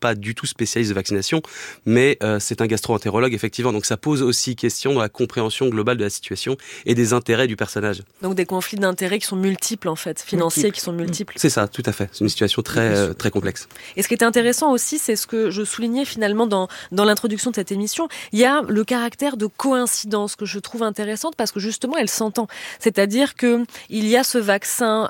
pas du tout spécialiste de vaccination, mais c'est un gastro-entérologue, effectivement. Donc ça pose aussi question dans la compréhension globale de la situation et des intérêts du personnage. Donc des conflits d'intérêts qui sont multiples, en fait, financiers qui sont multiples. C'est ça, tout à fait. C'est une situation très, très complexe. Et ce qui est intéressant aussi, c'est ce que je soulignais finalement dans l'introduction de cette émission, il y a le caractère de coïncidence que je trouve intéressante parce que justement, elle s'entend. C'est-à-dire qu'il y a ce vaccin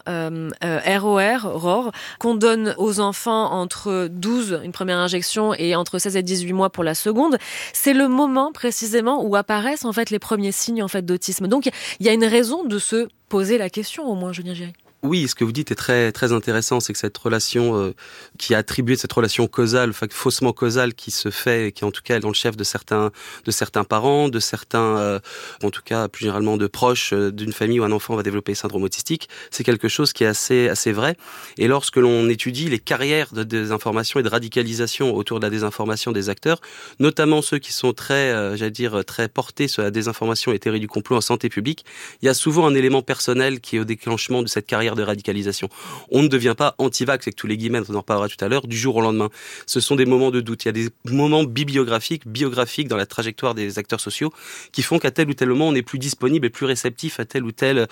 ROR, qu'on donne aux enfants entre 12, une première injection, et entre 16 et 18 mois pour la seconde. C'est le moment précisément où apparaissent en fait les premiers signes en fait d'autisme. Donc il y a une raison de se poser la question au moins, Julien Giry. Oui, ce que vous dites est très, très intéressant, c'est que cette relation qui est attribuée, cette relation causale, faussement causale, qui se fait, qui en tout cas est dans le chef de certains parents, de certains, en tout cas plus généralement de proches d'une famille où un enfant va développer syndrome autistique, c'est quelque chose qui est assez vrai. Et lorsque l'on étudie les carrières de désinformation et de radicalisation autour de la désinformation des acteurs, notamment ceux qui sont très, très portés sur la désinformation et théorie du complot en santé publique, il y a souvent un élément personnel qui est au déclenchement de cette carrière de radicalisation. On ne devient pas anti-vax, avec tous les guillemets, on en reparlera tout à l'heure, du jour au lendemain. Ce sont des moments de doute. Il y a des moments biographiques dans la trajectoire des acteurs sociaux qui font qu'à tel ou tel moment, on est plus disponible et plus réceptif à tel ou tel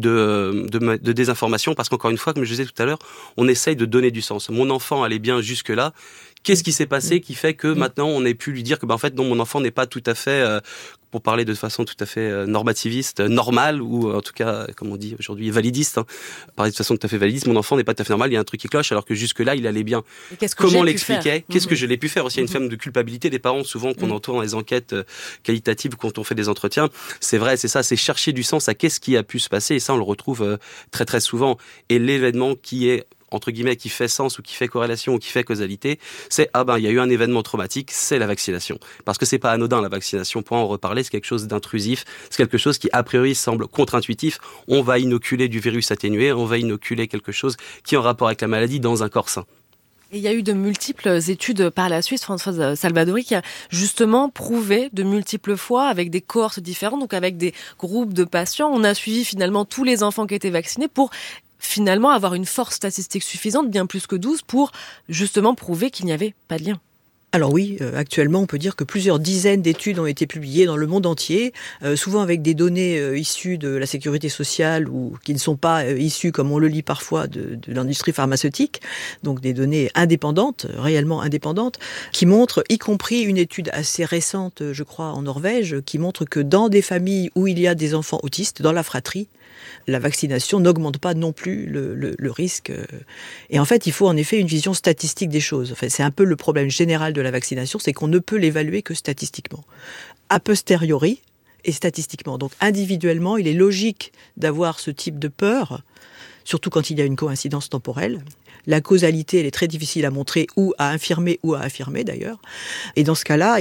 de désinformation, parce qu'encore une fois, comme je disais tout à l'heure, on essaye de donner du sens. Mon enfant allait bien jusque-là. Qu'est-ce qui s'est passé qui fait que maintenant on ait pu lui dire que en fait non, mon enfant n'est pas tout à fait, pour parler de façon tout à fait normativiste, normale, ou en tout cas, comme on dit aujourd'hui, validiste, parler de façon tout à fait validiste, mon enfant n'est pas tout à fait normal, il y a un truc qui cloche, alors que jusque-là il allait bien. Comment l'expliquer? Qu'est-ce que je l'ai pu faire aussi? Il y a une forme de culpabilité des parents souvent qu'on entend dans les enquêtes qualitatives quand on fait des entretiens. C'est vrai, c'est ça, c'est chercher du sens à qu'est-ce qui a pu se passer, et ça on le retrouve très très souvent. Et l'événement qui est entre guillemets, qui fait sens ou qui fait corrélation ou qui fait causalité, c'est il y a eu un événement traumatique, c'est la vaccination. Parce que c'est pas anodin la vaccination, pour en reparler, c'est quelque chose d'intrusif, c'est quelque chose qui a priori semble contre-intuitif. On va inoculer du virus atténué, on va inoculer quelque chose qui est en rapport avec la maladie dans un corps sain. Et il y a eu de multiples études par la suite, Françoise Salvadori, qui a justement prouvé de multiples fois, avec des cohortes différentes, donc avec des groupes de patients, on a suivi finalement tous les enfants qui étaient vaccinés pour finalement avoir une force statistique suffisante, bien plus que 12, pour justement prouver qu'il n'y avait pas de lien. Alors oui, actuellement, on peut dire que plusieurs dizaines d'études ont été publiées dans le monde entier, souvent avec des données issues de la sécurité sociale ou qui ne sont pas issues, comme on le lit parfois, de l'industrie pharmaceutique, donc des données indépendantes, réellement indépendantes, qui montrent, y compris une étude assez récente, je crois, en Norvège, qui montre que dans des familles où il y a des enfants autistes, dans la fratrie, la vaccination n'augmente pas non plus le risque. Et en fait, il faut en effet une vision statistique des choses. Enfin, c'est un peu le problème général de la vaccination, c'est qu'on ne peut l'évaluer que statistiquement. A posteriori et statistiquement. Donc individuellement, il est logique d'avoir ce type de peur, surtout quand il y a une coïncidence temporelle. La causalité, elle est très difficile à montrer ou à infirmer d'ailleurs. Et dans ce cas-là,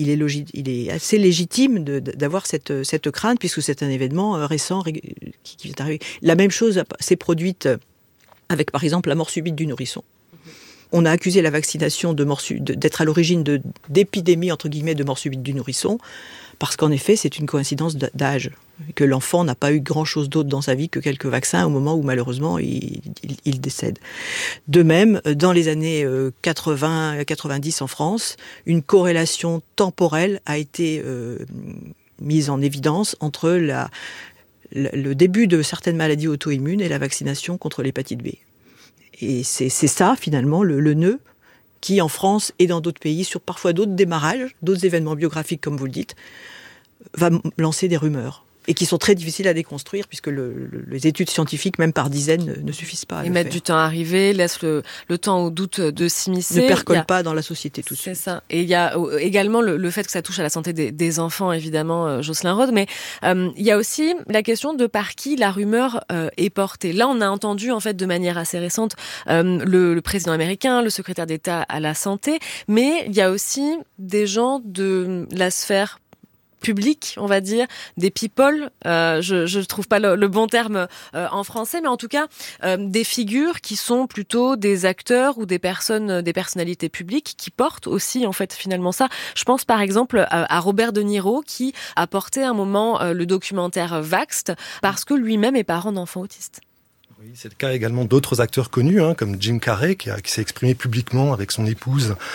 il est assez légitime d'avoir cette crainte, puisque c'est un événement récent qui est arrivé. La même chose s'est produite avec, par exemple, la mort subite du nourrisson. On a accusé la vaccination d'être à l'origine d'épidémies, entre guillemets, de mort subite du nourrisson, parce qu'en effet, c'est une coïncidence d'âge, que l'enfant n'a pas eu grand-chose d'autre dans sa vie que quelques vaccins au moment où, malheureusement, il décède. De même, dans les années 80-90 en France, une corrélation temporelle a été mise en évidence entre le début de certaines maladies auto-immunes et la vaccination contre l'hépatite B. Et c'est ça, finalement, le nœud qui, en France et dans d'autres pays, sur parfois d'autres démarrages, d'autres événements biographiques, comme vous le dites, va lancer des rumeurs. Et qui sont très difficiles à déconstruire, puisque les études scientifiques, même par dizaines, ne suffisent pas à le faire. Ils mettent du temps à arriver, laissent le temps au doute de s'immiscer. Ne percolent pas dans la société tout de suite. C'est ça. Et il y a également le fait que ça touche à la santé des enfants, évidemment, Jocelyn Rode, mais il y a aussi la question de par qui la rumeur est portée. Là, on a entendu, en fait, de manière assez récente, le président américain, le secrétaire d'État à la santé, mais il y a aussi des gens de la sphère public, on va dire, des people, je trouve pas le bon terme en français, mais en tout cas des figures qui sont plutôt des acteurs ou des personnalités publiques qui portent aussi en fait finalement ça. Je pense par exemple à Robert De Niro qui a porté un moment le documentaire Vaxxed parce que lui-même est parent d'enfants autistes. Oui, c'est le cas également d'autres acteurs connus, comme Jim Carrey, qui s'est exprimé publiquement avec son épouse